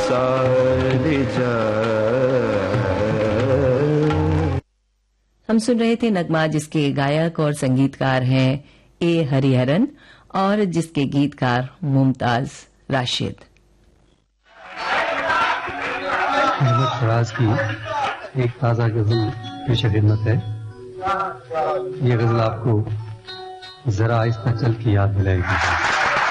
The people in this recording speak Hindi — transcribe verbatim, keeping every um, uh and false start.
साल जा। हम सुन रहे थे नगमा, जिसके गायक और संगीतकार हैं ए हरिहरन और जिसके गीतकार मुमताज राशिद। अहमद फराज की एक ताज़ा गजल पेश खिदमत है। ये गजल आपको जरा आहिस्ता चल की याद दिलाएगी।